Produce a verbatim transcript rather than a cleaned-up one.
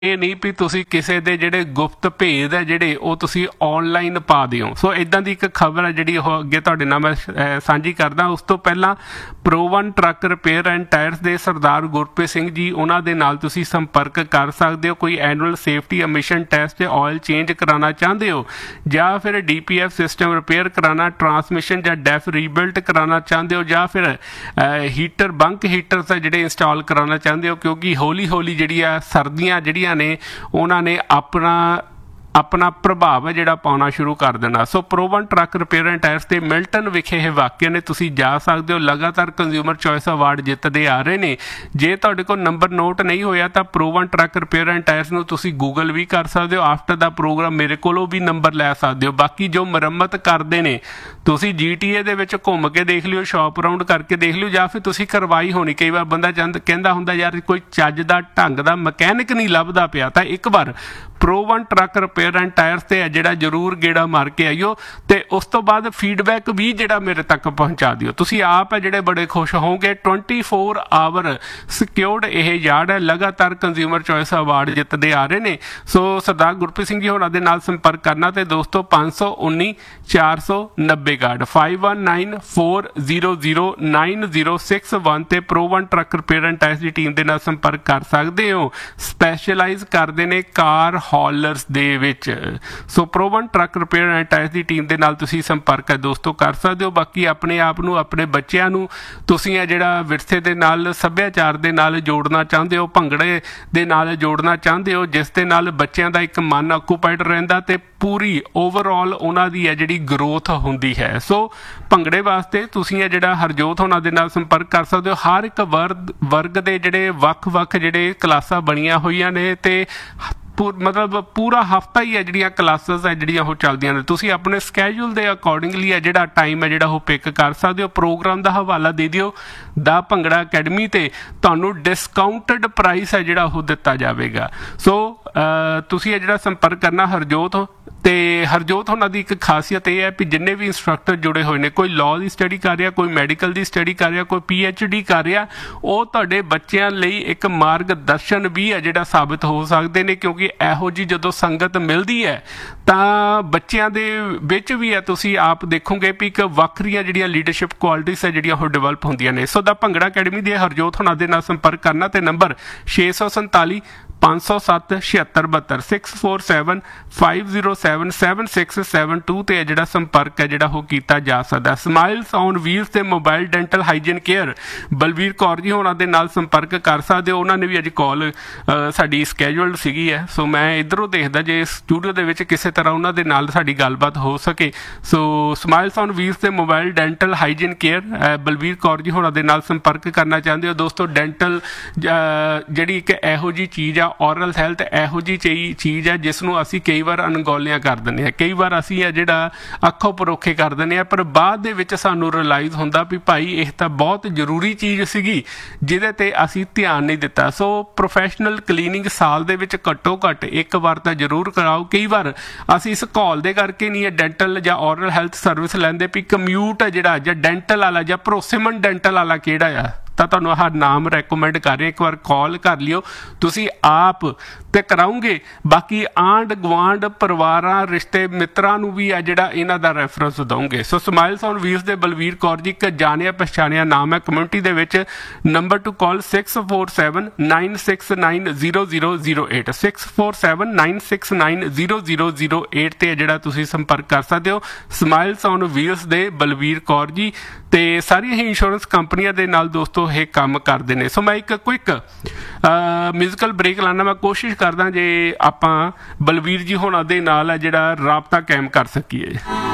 ਇਹ ਨਹੀਂ ਵੀ ਤੁਸੀਂ ਕਿਸੇ ਦੇ ਜਿਹੜੇ ਗੁਪਤ ਭੇਦ ਹੈ ਜਿਹੜੇ ਉਹ ਤੁਸੀਂ ਆਨਲਾਈਨ ਪਾ ਦਿਓ। ਸੋ ਇਦਾਂ ਦੀ ਇੱਕ ਖਬਰ ਹੈ ਜਿਹੜੀ ਉਹ ਅੱਗੇ ਤੁਹਾਡੇ ਨਾਲ ਮੈਂ ਸਾਂਝੀ ਕਰਦਾ। ਉਸ ਤੋਂ ਪਹਿਲਾਂ pro one truck repair and tyres ਦੇ ਸਰਦਾਰ ਗੁਰਪ੍ਰੀਤ ਸਿੰਘ ਜੀ, ਉਹਨਾਂ ਦੇ ਨਾਲ ਤੁਸੀਂ ਸੰਪਰਕ ਕਰ ਸਕਦੇ ਹੋ। ਕੋਈ ਐਨੂਅਲ ਸੇਫਟੀ ਐਮਿਸ਼ਨ ਟੈਸਟ ਤੇ ਆਇਲ ਚੇਂਜ ਕਰਾਉਣਾ ਚਾਹੁੰਦੇ ਹੋ, ਜਾਂ ਫਿਰ D P F system repair ਕਰਾਉਣਾ, ਟਰਾਂਸਮਿਸ਼ਨ ਜਾਂ ਡੈਫ ਰੀਬਿਲਟ ਕਰਾਉਣਾ ਚਾਹੁੰਦੇ ਹੋ, ਜਾਂ ਫਿਰ ਹੀਟਰ ਬੰਕ ਹੀਟਰਸ ਜਿਹੜੇ ਇੰਸਟਾਲ ਕਰਾਉਣਾ ਚਾਹੁੰਦੇ ਹੋ, ਕਿਉਂਕਿ ਹੌਲੀ ਹੌਲੀ ਜਿਹੜੀ ਆ ਸਰਦੀਆਂ ਜਿਹੜੀਆਂ ਨੇ ਉਹਨਾਂ ਨੇ ਆਪਣਾ ਆਪਣਾ ਪ੍ਰਭਾਵ ਹੈ ਜਿਹੜਾ ਪਾਉਣਾ ਸ਼ੁਰੂ ਕਰ ਦੇਣਾ। ਸੋ pro one truck repair and tyres ਤੇ ਮਿਲਟਨ ਵਿਖੇ ਇਹ ਵਾਕਿਆ ਨੇ, ਤੁਸੀਂ ਜਾ ਸਕਦੇ ਹੋ। ਲਗਾਤਾਰ ਕੰਜ਼ਿਊਮਰ ਚੋਇਸ ਅਵਾਰਡ ਜਿੱਤਦੇ ਆ ਰਹੇ ਨੇ। ਜੇ ਤੁਹਾਡੇ ਕੋਲ ਨੰਬਰ ਨੋਟ ਨਹੀਂ ਹੋਇਆ ਤਾਂ pro one truck repair and tyres ਨੂੰ ਤੁਸੀਂ ਗੂਗਲ ਵੀ ਕਰ ਸਕਦੇ ਹੋ। ਆਫਟਰ ਦਾ ਪ੍ਰੋਗਰਾਮ ਮੇਰੇ ਕੋਲੋਂ ਵੀ ਨੰਬਰ ਲੈ ਸਕਦੇ ਹੋ। ਬਾਕੀ ਜੋ ਮੁਰੰਮਤ ਕਰਦੇ ਨੇ ਤੁਸੀਂ ਜੀ ਟੀ ਏ ਦੇ ਵਿੱਚ ਘੁੰਮ ਕੇ ਦੇਖ ਲਿਓ, ਸ਼ਾਪ ਰਾਊਂਡ ਕਰਕੇ ਦੇਖ ਲਿਓ, ਜਾਂ ਫਿਰ ਤੁਸੀਂ ਕਰਵਾਈ ਹੋਣੀ। ਕਈ ਵਾਰ ਬੰਦਾ ਚੰਦ ਕਹਿੰਦਾ ਹੁੰਦਾ ਯਾਰ ਕੋਈ ਚੱਜ ਦਾ ਢੰਗ ਦਾ ਮਕੈਨਿਕ ਨਹੀਂ ਲੱਭਦਾ ਪਿਆ, ਤਾਂ ਇੱਕ ਵਾਰ pro one truck repair and tyres ਤੇ ਜਿਹੜਾ ਜ਼ਰੂਰ ਗੇੜਾ ਮਾਰ ਕੇ ਆਈਓ, ਤੇ ਉਸ ਤੋਂ ਬਾਅਦ ਫੀਡਬੈਕ ਵੀ ਜਿਹੜਾ ਮੇਰੇ ਤੱਕ ਪਹੁੰਚਾ ਦਿਓ। ਤੁਸੀਂ ਆਪ ਹੈ ਜਿਹੜੇ ਬੜੇ ਖੁਸ਼ ਹੋਵੋਗੇ। ਟਵੈਂਟੀ ਫੋਰ ਆਵਰ ਸਿਕਿਉਰਡ ਇਹ ਯਾਰਡ ਹੈ, ਲਗਾਤਾਰ ਕੰਜ਼ਿਊਮਰ ਚੋਇਸ ਅਵਾਰਡ ਜਿੱਤਦੇ ਆ ਰਹੇ ਨੇ। ਸੋ ਸਰਦਾਰ ਗੁਰਪ੍ਰੀਤ ਸਿੰਘ ਜੀ ਹੋਰਾਂ ਦੇ ਨਾਲ ਸੰਪਰਕ ਕਰਨਾ ਤੇ ਦੋਸਤੋ ਪੰਜ ਸੌ ਉੱਨੀ ਚਾਰ ਸੌ ਨੱਬੇ guard five one nine four zero zero nine zero six one ਤੇ pro one truck repair and tyres the team ਦੇ ਨਾਲ ਸੰਪਰਕ ਕਰ ਸਕਦੇ ਹੋ। ਸਪੈਸ਼ਲਾਈਜ਼ ਕਰਦੇ ਨੇ ਕਾਰ ਹੌਲਰਸ ਦੇ ਵਿੱਚ। ਸੋ pro one truck repair and tyres the team ਦੇ ਨਾਲ ਤੁਸੀਂ ਸੰਪਰਕ ਹੈ ਦੋਸਤੋ ਕਰ ਸਕਦੇ ਹੋ। ਬਾਕੀ ਆਪਣੇ ਆਪ ਨੂੰ, ਆਪਣੇ ਬੱਚਿਆਂ ਨੂੰ ਤੁਸੀਂ ਇਹ ਜਿਹੜਾ ਵਿਰਸੇ ਦੇ ਨਾਲ, ਸੱਭਿਆਚਾਰ ਦੇ ਨਾਲ ਜੋੜਨਾ ਚਾਹੁੰਦੇ ਹੋ, ਭੰਗੜੇ ਦੇ ਨਾਲ ਜੋੜਨਾ ਚਾਹੁੰਦੇ ਹੋ, ਜਿਸ ਦੇ ਨਾਲ ਬੱਚਿਆਂ ਦਾ ਇੱਕ ਮਨ ਆਕੂਪਾਈਡ ਰਹਿੰਦਾ ਤੇ ਪੂਰੀ ਓਵਰਆਲ ਉਹਨਾਂ ਦੀ ਹੈ ਜਿਹੜੀ ਗਰੋਥ ਹੁੰਦੀ ਹੈ। ਸੋ ਭੰਗੜੇ ਵਾਸਤੇ ਤੁਸੀਂ ਇਹ ਜਿਹੜਾ ਹਰਜੋਤ ਉਹਨਾਂ ਦੇ ਨਾਲ ਸੰਪਰਕ ਕਰ ਸਕਦੇ ਹੋ। ਹਰ ਇੱਕ ਵਰਗ ਵਰਗ ਦੇ ਜਿਹੜੇ ਵੱਖ-ਵੱਖ ਜਿਹੜੇ ਕਲਾਸਾਂ ਬਣੀਆਂ ਹੋਈਆਂ ਨੇ ਤੇ ਮਤਲਬ ਪੂਰਾ ਹਫਤਾ ਹੀ ਹੈ ਜਿਹੜੀਆਂ ਕਲਾਸਿਸ ਹੈ ਜਿਹੜੀਆਂ ਉਹ ਚੱਲਦੀਆਂ ਨੇ। ਤੁਸੀਂ ਆਪਣੇ ਸਕੈਜੂਲ ਦੇ ਅਕੋਰਡਿੰਗਲੀ ਹੈ ਜਿਹੜਾ ਟਾਈਮ ਹੈ ਜਿਹੜਾ ਉਹ ਪਿਕ ਕਰ ਸਕਦੇ ਹੋ। ਪ੍ਰੋਗਰਾਮ ਦਾ ਹਵਾਲਾ ਦੇ ਦਿਓ ਦਾ ਭੰਗੜਾ ਅਕੈਡਮੀ ਤੇ ਤੁਹਾਨੂੰ ਡਿਸਕਾਊਂਟਡ ਪ੍ਰਾਈਸ ਹੈ ਜਿਹੜਾ ਉਹ ਦਿੱਤਾ ਜਾਵੇਗਾ। ਸੋ ਤੁਸੀਂ ਇਹ ਜਿਹੜਾ ਸੰਪਰਕ ਕਰਨਾ ਹਰਜੋਤ ਤੇ ਹਰਜੋਤ ਉਹਨਾਂ ਦੀ ਇੱਕ ਖਾਸੀਅਤ ਇਹ ਹੈ ਵੀ ਜਿੰਨੇ ਵੀ ਇੰਸਟਰਕਟਰ ਜੁੜੇ ਹੋਏ ਨੇ, ਕੋਈ ਲਾਅ ਦੀ ਸਟੱਡੀ ਕਰ ਰਿਹਾ, ਕੋਈ ਮੈਡੀਕਲ ਦੀ ਸਟੱਡੀ ਕਰ ਰਿਹਾ, ਕੋਈ ਪੀ ਐਚ ਡੀ ਕਰ ਰਿਹਾ, ਉਹ ਤੁਹਾਡੇ ਬੱਚਿਆਂ ਲਈ ਇੱਕ ਮਾਰਗ ਦਰਸ਼ਨ ਵੀ ਹੈ ਜਿਹੜਾ ਸਾਬਿਤ ਹੋ ਸਕਦੇ ਨੇ। ਕਿਉਂਕਿ ਇਹੋ ਜਿਹੀ ਜਦੋਂ ਸੰਗਤ ਮਿਲਦੀ ਹੈ ਤਾਂ ਬੱਚਿਆਂ ਦੇ ਵਿੱਚ ਵੀ ਹੈ ਤੁਸੀਂ ਆਪ ਦੇਖੋਗੇ ਵੀ ਇੱਕ ਵੱਖਰੀਆਂ ਜਿਹੜੀਆਂ ਲੀਡਰਸ਼ਿਪ ਕੁਆਲਿਟੀਜ਼ ਹੈ ਜਿਹੜੀਆਂ ਉਹ ਡਿਵੈਲਪ ਹੁੰਦੀਆਂ ਨੇ। ਸੋ ਦਾ ਭੰਗੜਾ ਅਕੈਡਮੀ ਦੇ ਹਰਜੋਤ ਉਹਨਾਂ ਦੇ ਨਾਲ ਸੰਪਰਕ ਕਰਨਾ ਤੇ ਨੰਬਰ ਛੇ ਸੌ ਸੰਤਾਲੀ ਪੰਜ ਸੌ ਸੱਤ ਛਿਹੱਤਰ ਬਹੱਤਰ six four seven five zero seven seven six seven to ਤੇ ਜਿਹੜਾ ਸੰਪਰਕ ਹੈ ਜਿਹੜਾ ਉਹ ਕੀਤਾ ਜਾ ਸਕਦਾ। ਸਮਾਈਲਸ ਔਨ ਵੀਲਸ ਤੇ mobile dental hygiene care Balvir Kaur ji ਹੋਣਾ ਦੇ ਨਾਲ ਸੰਪਰਕ ਕਰ ਸਕਦੇ ਹੋ। ਉਹਨਾਂ ਨੇ ਵੀ ਅੱਜ ਕਾਲ ਸਾਡੀ ਸਕੈਜੂਲਡ ਸੀਗੀ ਹੈ। ਸੋ ਮੈਂ ਇੱਧਰੋਂ ਦੇਖਦਾ ਜੇ ਸਟੂਡੀਓ ਦੇ ਵਿੱਚ ਕਿਸੇ ਤਰ੍ਹਾਂ ਉਹਨਾਂ ਦੇ ਨਾਲ ਸਾਡੀ ਗੱਲਬਾਤ ਹੋ ਸਕੇ। ਸੋ ਸਮਾਈਲਸ ਔਨ ਵੀਲਸ ਤੇ mobile dental hygiene care Balvir Kaur ji ਹੋਣਾ ਦੇ ਨਾਲ ਸੰਪਰਕ ਕਰਨਾ ਚਾਹੁੰਦੇ ਹੋ। ਦੋਸਤੋ ਡੈਂਟਲ ਜਿਹੜੀ ਇੱਕ ਇਹੋ ਜਿਹੀ ਚੀਜ਼ ਆ, ਔਰਲ ਹੈਲਥ ਇਹੋ ਜਿਹੀ ਚੀਜ਼ ਹੈ ਜਿਸ ਨੂੰ ਅਸੀਂ ਕਈ ਵਾਰ ਅਣਗੌਲਿਆਂ ਕਰ ਦਿੰਦੇ ਹਾਂ। ਕਈ ਵਾਰ ਅਸੀਂ ਇਹ ਜਿਹੜਾ ਅੱਖੋਂ ਪਰੋਖੇ ਕਰ ਦਿੰਦੇ ਹਾਂ, ਪਰ ਬਾਅਦ ਦੇ ਵਿੱਚ ਸਾਨੂੰ ਰਿਅਲਾਈਜ਼ ਹੁੰਦਾ ਵੀ ਭਾਈ ਇਹ ਤਾਂ ਬਹੁਤ ਜ਼ਰੂਰੀ ਚੀਜ਼ ਸੀਗੀ ਜਿਹਦੇ ਤੇ ਅਸੀਂ ਧਿਆਨ ਨਹੀਂ ਦਿੱਤਾ। ਸੋ ਪ੍ਰੋਫੈਸ਼ਨਲ ਕਲੀਨਿੰਗ ਸਾਲ ਦੇ ਵਿੱਚ ਘੱਟੋ ਘੱਟ ਇੱਕ ਵਾਰ ਤਾਂ ਜ਼ਰੂਰ ਕਰਾਓ। ਕਈ ਵਾਰ ਅਸੀਂ ਇਸ ਕਾਲ ਦੇ ਕਰਕੇ ਨਹੀਂ ਇਹ ਡੈਂਟਲ ਜਾਂ ਔਰਲ ਹੈਲਥ ਸਰਵਿਸ ਲੈਂਦੇ ਵੀ ਕਮਿਊਟ ਹੈ ਜਿਹੜਾ ਜਾਂ ਡੈਂਟਲ ਵਾਲਾ ਜਾਂ ਭਰੋਸੇਮੰਦ ਡੈਂਟਲ ਵਾਲਾ ਕਿਹੜਾ ਆ, ਤਾਂ ਤੁਹਾਨੂੰ ਆਹ ਨਾਮ ਰੈਕਮੈਂਡ ਕਰ ਰਹੇ। ਇੱਕ ਵਾਰ ਕਾਲ ਕਰ ਲਿਓ ਤੁਸੀਂ ਆਪ ਤੇ ਕਰਾਉਂਗੇ, ਬਾਕੀ ਆਂਢ ਗੁਆਂਢ ਪਰਿਵਾਰਾਂ ਰਿਸ਼ਤੇ ਮਿੱਤਰਾਂ ਨੂੰ ਵੀ ਆ ਜਿਹੜਾ ਇਹਨਾਂ ਦਾ reference ਦਊਂਗੇ। So smiles on wheels ਦੇ ਬਲਵੀਰ ਕੌਰ ਜੀ ਇੱਕ ਜਾਣਿਆ ਪਛਾਣਿਆ ਨਾਮ ਹੈ ਕਮਿਊਨਿਟੀ ਦੇ ਵਿੱਚ। ਨੰਬਰ ਟੂ ਕਾਲ six four seven nine six nine zero zero zero eight six four seven nine six nine zero zero zero eight ਤੇ ਜਿਹੜਾ ਤੁਸੀਂ ਸੰਪਰਕ ਕਰ ਸਕਦੇ ਹੋ। ਸਮਾਈਲਸ ਔਨ ਵੀਲਸ ਦੇ ਬਲਵੀਰ ਕੌਰ ਜੀ ਤੇ ਸਾਰੀਆਂ ਹੀ ਇੰਸ਼ੋਰੈਂਸ ਕੰਪਨੀਆਂ ਦੇ ਨਾਲ ਦੋਸਤੋ ਇਹ ਕੰਮ ਕਰਦੇ ਨੇ। ਸੋ ਮੈਂ ਇੱਕ ਕੁਇਕ ਮਿਊਜ਼ੀਕਲ ਬ੍ਰੇਕ ਲਾਉਣਾ ਮੈਂ ਕੋਸ਼ਿਸ਼ ਕਰਦਾ ਜੇ ਆਪਾਂ ਬਲਵੀਰ ਜੀ ਹੋਣਾ ਦੇ ਨਾਲ ਹੈ ਜਿਹੜਾ ਰਾਬਤਾ ਕਾਇਮ ਕਰ ਸਕੀਏ।